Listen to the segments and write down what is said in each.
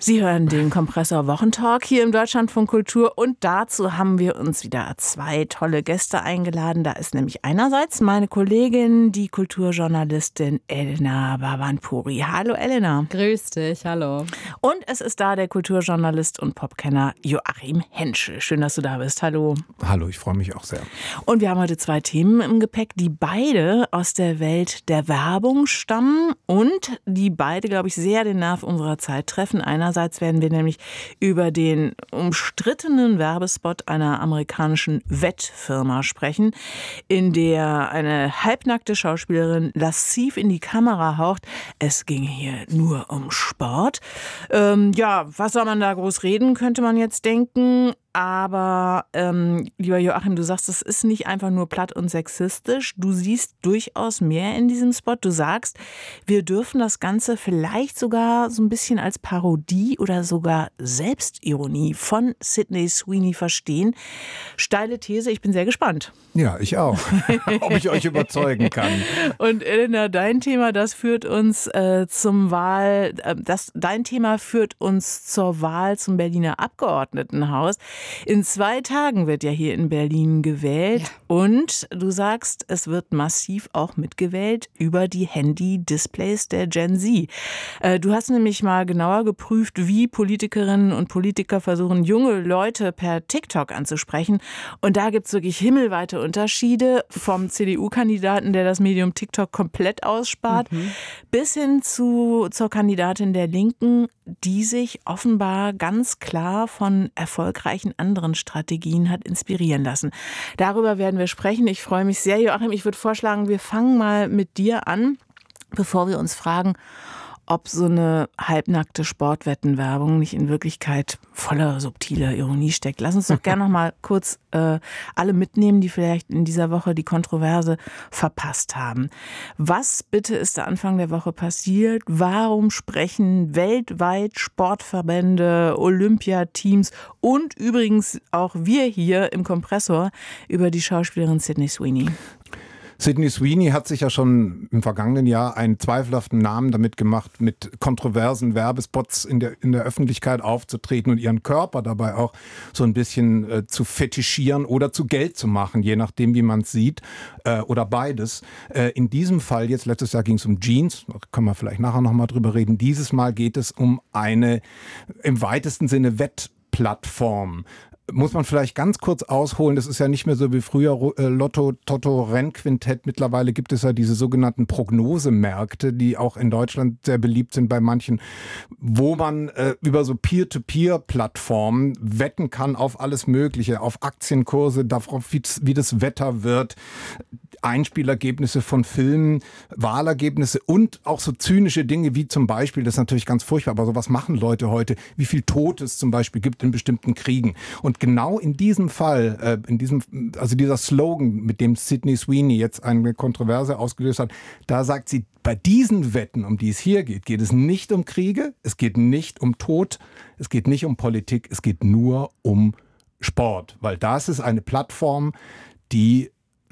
Sie hören den Kompressor Wochentalk hier im Deutschlandfunk Kultur und dazu haben wir uns wieder zwei tolle Gäste eingeladen. Da ist nämlich einerseits meine Kollegin, die Kulturjournalistin Elena Bhavanpuri. Hallo Elena. Grüß dich, hallo. Und es ist da der Kulturjournalist und Popkenner Joachim Henschel. Schön, dass du da bist. Hallo. Hallo, ich freue mich auch sehr. Und wir haben heute zwei Themen im Gepäck, die beide aus der Welt der Werbung stammen und die beide, glaube ich, sehr den Nerv unserer Zeit treffen. Einerseits werden wir nämlich über den umstrittenen Werbespot einer amerikanischen Wettfirma sprechen, in der eine halbnackte Schauspielerin lasziv in die Kamera haucht. Es ging hier nur um Sport. Was soll man da groß reden, könnte man jetzt denken. Aber, lieber Joachim, du sagst, es ist nicht einfach nur platt und sexistisch. Du siehst durchaus mehr in diesem Spot. Du sagst, wir dürfen das Ganze vielleicht sogar so ein bisschen als Parodie oder sogar Selbstironie von Sydney Sweeney verstehen. Steile These, ich bin sehr gespannt. Ja, ich auch. Ob ich euch überzeugen kann. Und Elena, dein Thema, das führt uns dein Thema führt uns zur Wahl zum Berliner Abgeordnetenhaus. In 2 Tagen wird ja hier in Berlin gewählt. Ja. Und du sagst, es wird massiv auch mitgewählt über die Handy-Displays der Gen Z. Du hast nämlich mal genauer geprüft, wie Politikerinnen und Politiker versuchen, junge Leute per TikTok anzusprechen. Und da gibt es wirklich himmelweite Unterschiede vom CDU-Kandidaten, der das Medium TikTok komplett ausspart, bis hin zur Kandidatin der Linken, die sich offenbar ganz klar von erfolgreichen anderen Strategien hat inspirieren lassen. Darüber werden wir sprechen. Ich freue mich sehr, Joachim. Ich würde vorschlagen, wir fangen mal mit dir an, bevor wir uns fragen, ob so eine halbnackte Sportwettenwerbung nicht in Wirklichkeit voller subtiler Ironie steckt. Lass uns doch gerne noch mal kurz alle mitnehmen, die vielleicht in dieser Woche die Kontroverse verpasst haben. Was bitte ist der Anfang der Woche passiert? Warum sprechen weltweit Sportverbände, Olympiateams und übrigens auch wir hier im Kompressor über die Schauspielerin Sydney Sweeney? Sydney Sweeney hat sich ja schon im vergangenen Jahr einen zweifelhaften Namen damit gemacht, mit kontroversen Werbespots in der Öffentlichkeit aufzutreten und ihren Körper dabei auch so ein bisschen zu fetischieren oder zu Geld zu machen, je nachdem, wie man es sieht, oder beides. In diesem Fall, jetzt letztes Jahr ging es um Jeans, da können wir vielleicht nachher nochmal drüber reden. Dieses Mal geht es um eine im weitesten Sinne Wettplattform. Muss man vielleicht ganz kurz ausholen, das ist ja nicht mehr so wie früher Lotto, Toto, Rennquintett. Mittlerweile gibt es ja diese sogenannten Prognosemärkte, die auch in Deutschland sehr beliebt sind bei manchen, wo man über so Peer-to-Peer-Plattformen wetten kann auf alles Mögliche, auf Aktienkurse, darauf, wie das Wetter wird, Einspielergebnisse von Filmen, Wahlergebnisse und auch so zynische Dinge wie zum Beispiel, das ist natürlich ganz furchtbar, aber sowas machen Leute heute, wie viel Tod es zum Beispiel gibt in bestimmten Kriegen. Und genau in diesem Fall, also dieser Slogan, mit dem Sydney Sweeney jetzt eine Kontroverse ausgelöst hat, da sagt sie, bei diesen Wetten, um die es hier geht, geht es nicht um Kriege, es geht nicht um Tod, es geht nicht um Politik, es geht nur um Sport. Weil das ist eine Plattform, die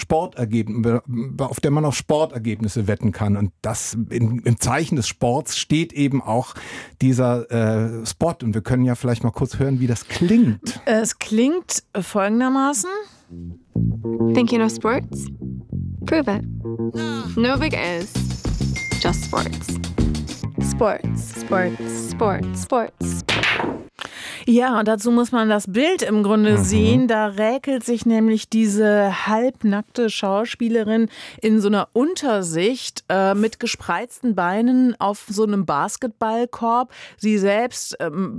auf der man auf Sportergebnisse wetten kann. Und das im Zeichen des Sports steht eben auch dieser Spot. Und wir können ja vielleicht mal kurz hören, wie das klingt. Es klingt folgendermaßen. Thinking of sports? Prove it. No big Is. Just sports. Sports. Sports. Sports. Sports. Ja, und dazu muss man das Bild im Grunde sehen. Da räkelt sich nämlich diese halbnackte Schauspielerin in so einer Untersicht mit gespreizten Beinen auf so einem Basketballkorb. Sie selbst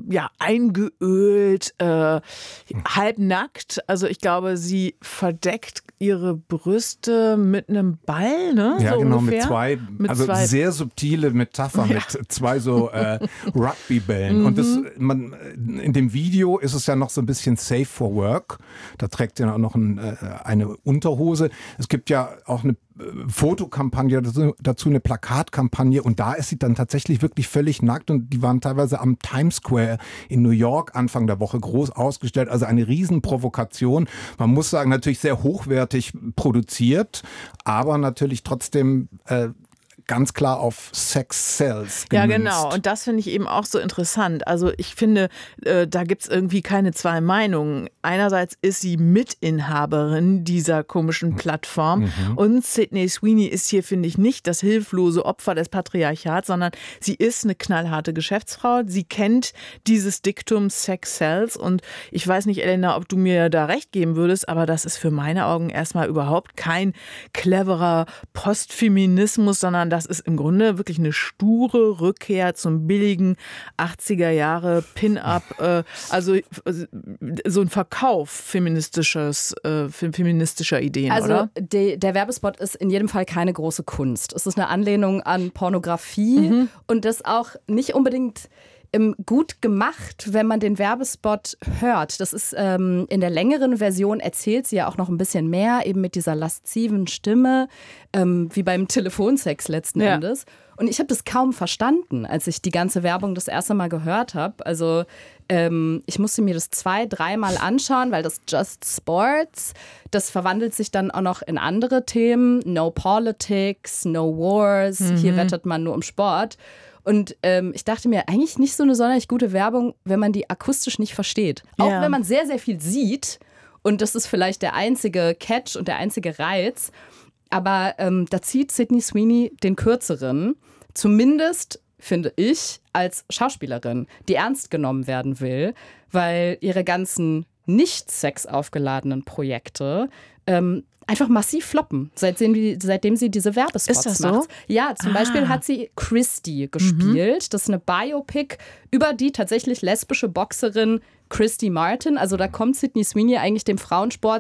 eingeölt, halbnackt. Also ich glaube, sie verdeckt ihre Brüste mit einem Ball, ne? Ja, so genau, ungefähr. mit zwei sehr subtile Metapher, mit zwei so Rugbybällen. Und in dem Video ist es ja noch so ein bisschen safe for work. Da trägt sie auch noch eine Unterhose. Es gibt ja auch eine Fotokampagne dazu, eine Plakatkampagne, und da ist sie dann tatsächlich wirklich völlig nackt, und die waren teilweise am Times Square in New York Anfang der Woche groß ausgestellt, also eine Riesenprovokation. Man muss sagen, natürlich sehr hochwertig produziert, aber natürlich trotzdem ganz klar auf Sex Sells gemünzt. Ja, genau. Und das finde ich eben auch so interessant. Also ich finde, da gibt es irgendwie keine zwei Meinungen. Einerseits ist sie Mitinhaberin dieser komischen Plattform und Sydney Sweeney ist hier, finde ich, nicht das hilflose Opfer des Patriarchats, sondern sie ist eine knallharte Geschäftsfrau. Sie kennt dieses Diktum Sex Sells und ich weiß nicht, Elena, ob du mir da recht geben würdest, aber das ist für meine Augen erstmal überhaupt kein cleverer Postfeminismus, sondern das ist im Grunde wirklich eine sture Rückkehr zum billigen 80er Jahre Pin-Up, also so ein Verkauf feministischer Ideen, also, oder? Der Werbespot ist in jedem Fall keine große Kunst. Es ist eine Anlehnung an Pornografie und das auch nicht unbedingt gut gemacht, wenn man den Werbespot hört. Das ist in der längeren Version erzählt sie ja auch noch ein bisschen mehr, eben mit dieser lasziven Stimme, wie beim Telefonsex letzten Endes. Und ich habe das kaum verstanden, als ich die ganze Werbung das erste Mal gehört habe. Also ich musste mir das 2-3 Mal anschauen, weil das Just Sports, das verwandelt sich dann auch noch in andere Themen. No Politics, No Wars, hier wettet man nur um Sport. Und ich dachte mir, eigentlich nicht so eine sonderlich gute Werbung, wenn man die akustisch nicht versteht. Auch wenn man sehr, sehr viel sieht. Und das ist vielleicht der einzige Catch und der einzige Reiz. Aber da zieht Sydney Sweeney den kürzeren. Zumindest, finde ich, als Schauspielerin, die ernst genommen werden will. Weil ihre ganzen nicht sexaufgeladenen Projekte einfach massiv floppen, seitdem sie diese Werbespots macht. Ist das so? Ja, zum Beispiel hat sie Christy gespielt. Das ist eine Biopic über die tatsächlich lesbische Boxerin Christy Martin. Also da kommt Sydney Sweeney eigentlich dem Frauensport